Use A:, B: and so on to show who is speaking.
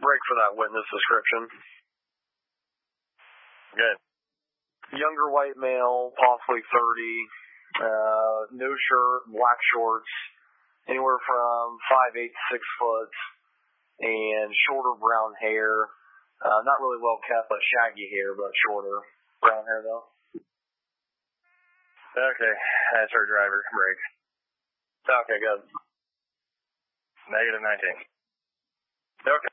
A: break for that witness description.
B: Good.
A: Younger white male, possibly 30, no shirt, black shorts, anywhere from 5'8" to 6 foot, and shorter brown hair. Not really well kept, but shaggy hair, but shorter brown hair though.
B: Okay, that's our driver. Break.
A: Okay, good.
B: -19.
A: Okay.